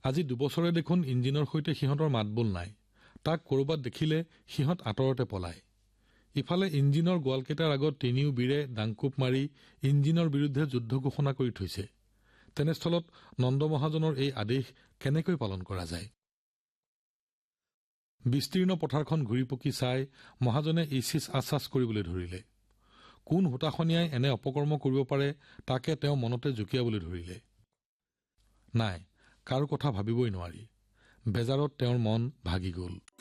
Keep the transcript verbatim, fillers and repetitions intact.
আজি দুবছৰে দেখোন ইঞ্জিনৰ সৈতে সিহঁতৰ মাতবোল নাই। তাক কৰবাত দেখিলে সিহঁত আঁতৰতে পলায়। ইফালে ইঞ্জিনৰ গোৱালকেইটাৰ আগত তিনিও বীৰে ডাংকোপ মাৰি ইঞ্জিনৰ বিৰুদ্ধে যুদ্ধ ঘোষণা কৰি থৈছে। তেনেস্থলত নন্দ মহাজনৰ এই আদেশ কেনেকৈ পালন কৰা যায়? বিস্তীৰ্ণ পথাৰখন ঘূৰি পকি চাই মহাজনে ইচিচ আচাচ কৰিবলৈ ধৰিলে। কোন হোতাখনিয়াই এনে অপকৰ্ম কৰিব পাৰে তাকে তেওঁ মনতে জুকিয়াবলৈ ধৰিলে। নাই, কাৰো কথা ভাবিবই নোৱাৰি। বেজাৰত তেওঁৰ মন ভাগি গল।